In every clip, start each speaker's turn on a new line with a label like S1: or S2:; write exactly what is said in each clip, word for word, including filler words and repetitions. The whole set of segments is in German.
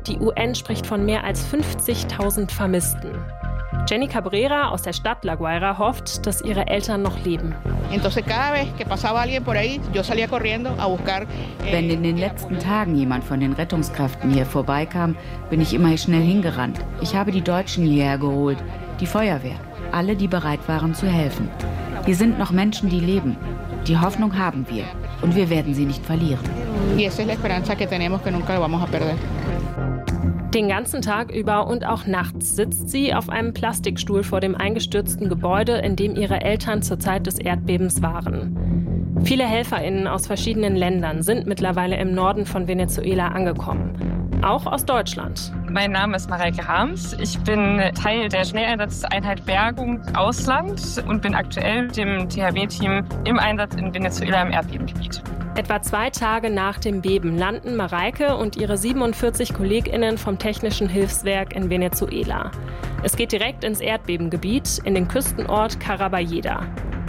S1: Die U N spricht von mehr als fünfzigtausend Vermissten. Jenny Cabrera aus der Stadt La Guaira hofft, dass ihre Eltern noch leben.
S2: Wenn in den letzten Tagen jemand von den Rettungskräften hier vorbeikam, bin ich immer schnell hingerannt. Ich habe die Deutschen hierher geholt, die Feuerwehr, alle, die bereit waren zu helfen. Hier sind noch Menschen, die leben. Die Hoffnung haben wir und wir werden sie nicht verlieren.
S1: Den ganzen Tag über und auch nachts sitzt sie auf einem Plastikstuhl vor dem eingestürzten Gebäude, in dem ihre Eltern zur Zeit des Erdbebens waren. Viele HelferInnen aus verschiedenen Ländern sind mittlerweile im Norden von Venezuela angekommen. Auch aus Deutschland.
S3: Mein Name ist Mareike Harms. Ich bin Teil der Schnelleinsatzeinheit Bergung Ausland und bin aktuell mit dem T H W-Team im Einsatz in Venezuela im Erdbebengebiet.
S1: Etwa zwei Tage nach dem Beben landen Mareike und ihre siebenundvierzig KollegInnen vom Technischen Hilfswerk in Venezuela. Es geht direkt ins Erdbebengebiet, in den Küstenort Caraballeda.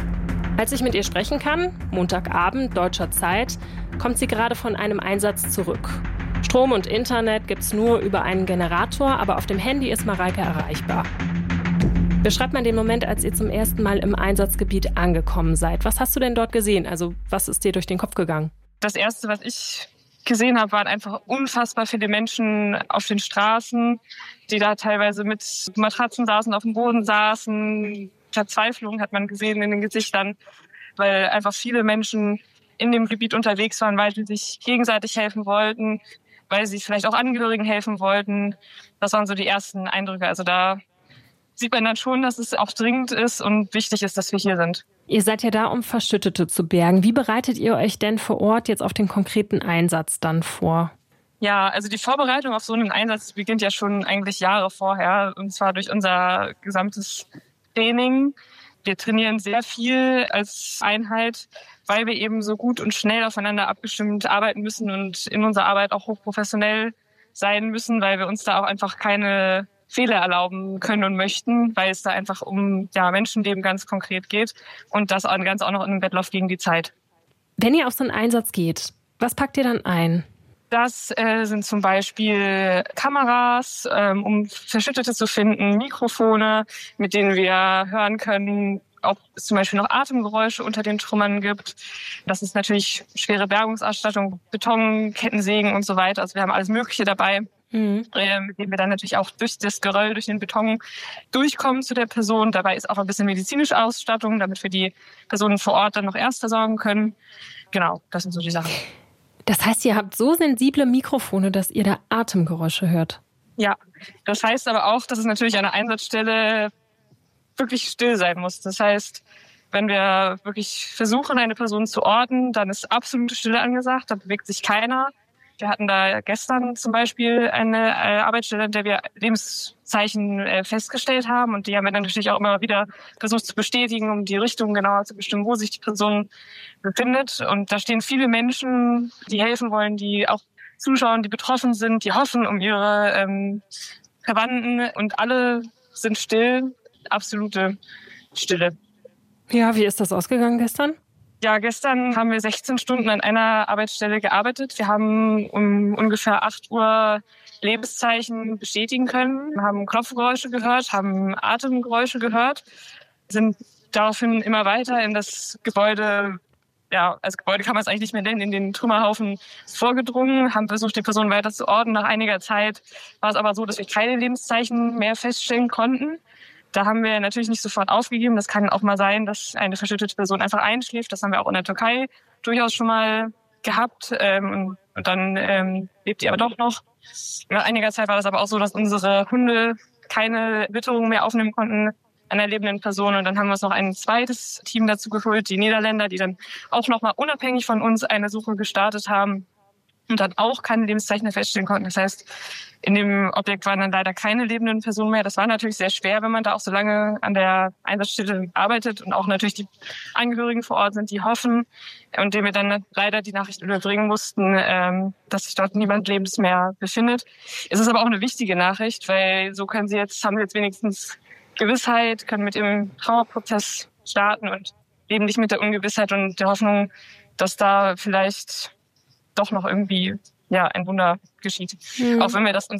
S1: Als ich mit ihr sprechen kann, Montagabend deutscher Zeit, kommt sie gerade von einem Einsatz zurück. Strom und Internet gibt's nur über einen Generator, aber auf dem Handy ist Mareike erreichbar. Beschreibt mal den Moment, als ihr zum ersten Mal im Einsatzgebiet angekommen seid. Was hast du denn dort gesehen? Also was ist dir durch den Kopf gegangen?
S3: Das Erste, was ich gesehen habe, waren einfach unfassbar viele Menschen auf den Straßen, die da teilweise mit Matratzen saßen, auf dem Boden saßen. Verzweiflung hat man gesehen in den Gesichtern, weil einfach viele Menschen in dem Gebiet unterwegs waren, weil sie sich gegenseitig helfen wollten, weil sie vielleicht auch Angehörigen helfen wollten. Das waren so die ersten Eindrücke. Also da sieht man dann schon, dass es auch dringend ist und wichtig ist, dass wir hier sind.
S1: Ihr seid ja da, um Verschüttete zu bergen. Wie bereitet ihr euch denn vor Ort jetzt auf den konkreten Einsatz dann vor?
S3: Ja, also die Vorbereitung auf so einen Einsatz beginnt ja schon eigentlich Jahre vorher, und zwar durch unser gesamtes Training. Wir trainieren sehr viel als Einheit, weil wir eben so gut und schnell aufeinander abgestimmt arbeiten müssen und in unserer Arbeit auch hochprofessionell sein müssen, weil wir uns da auch einfach keine Fehler erlauben können und möchten, weil es da einfach um ja, Menschenleben ganz konkret geht und das ganz auch noch in einem Wettlauf gegen die Zeit.
S1: Wenn ihr auf so einen Einsatz geht, was packt ihr dann ein?
S3: Das äh, sind zum Beispiel Kameras, ähm, um Verschüttete zu finden, Mikrofone, mit denen wir hören können, ob es zum Beispiel noch Atemgeräusche unter den Trümmern gibt. Das ist natürlich schwere Bergungsausstattung, Beton, Kettensägen und so weiter. Also wir haben alles Mögliche dabei. Mhm. Äh, mit dem wir dann natürlich auch durch das Geröll, durch den Beton durchkommen zu der Person. Dabei ist auch ein bisschen medizinische Ausstattung, damit wir die Personen vor Ort dann noch erst versorgen können. Genau, das sind so die Sachen.
S1: Das heißt, ihr habt so sensible Mikrofone, dass ihr da Atemgeräusche hört?
S3: Ja, das heißt aber auch, dass es natürlich an der Einsatzstelle wirklich still sein muss. Das heißt, wenn wir wirklich versuchen, eine Person zu orten, dann ist absolute Stille angesagt, da bewegt sich keiner. Wir hatten da gestern zum Beispiel eine Arbeitsstelle, in der wir Lebenszeichen festgestellt haben. Und die haben wir dann natürlich auch immer wieder versucht zu bestätigen, um die Richtung genauer zu bestimmen, wo sich die Person befindet. Und da stehen viele Menschen, die helfen wollen, die auch zuschauen, die betroffen sind, die hoffen um ihre ähm, Verwandten. Und alle sind still, absolute Stille.
S1: Ja, wie ist das ausgegangen gestern?
S3: Ja, gestern haben wir sechzehn Stunden an einer Arbeitsstelle gearbeitet. Wir haben um ungefähr acht Uhr Lebenszeichen bestätigen können, haben Klopfgeräusche gehört, haben Atemgeräusche gehört, sind daraufhin immer weiter in das Gebäude, ja, als Gebäude kann man es eigentlich nicht mehr nennen, in den Trümmerhaufen vorgedrungen, haben versucht, die Person weiter zu orten. Nach einiger Zeit war es aber so, dass wir keine Lebenszeichen mehr feststellen konnten. Da haben wir natürlich nicht sofort aufgegeben. Das kann auch mal sein, dass eine verschüttete Person einfach einschläft. Das haben wir auch in der Türkei durchaus schon mal gehabt. Ähm, und dann ähm, lebt die aber doch noch. Nach einiger Zeit war das aber auch so, dass unsere Hunde keine Witterung mehr aufnehmen konnten einer lebenden Person. Und dann haben wir uns noch ein zweites Team dazu geholt, die Niederländer, die dann auch nochmal unabhängig von uns eine Suche gestartet haben und dann auch keine Lebenszeichen mehr feststellen konnten. Das heißt, in dem Objekt waren dann leider keine lebenden Personen mehr. Das war natürlich sehr schwer, wenn man da auch so lange an der Einsatzstelle arbeitet und auch natürlich die Angehörigen vor Ort sind, die hoffen und denen wir dann leider die Nachricht überbringen mussten, ähm, dass sich dort niemand lebens mehr befindet. Es ist aber auch eine wichtige Nachricht, weil so können sie jetzt, haben sie jetzt wenigstens Gewissheit, können mit ihrem Trauerprozess starten und leben nicht mit der Ungewissheit und der Hoffnung, dass da vielleicht doch noch irgendwie ja ein Wunder geschieht. Mhm. Auch wenn wir das uns